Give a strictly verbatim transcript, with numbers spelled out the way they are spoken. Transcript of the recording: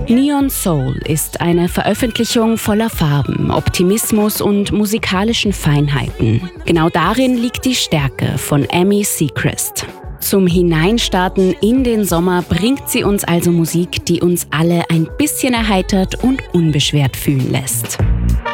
Neon Soul ist eine Veröffentlichung voller Farben, Optimismus und musikalischen Feinheiten. Genau darin liegt die Stärke von Amy Seacrest. Zum Hineinstarten in den Sommer bringt sie uns also Musik, die uns alle ein bisschen erheitert und unbeschwert fühlen lässt.